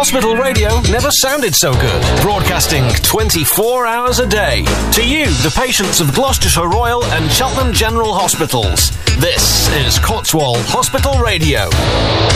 Hospital radio never sounded so good. Broadcasting 24 hours a day. To you, the patients of Gloucestershire Royal and Cheltenham General Hospitals. This is Cotswold Hospital Radio.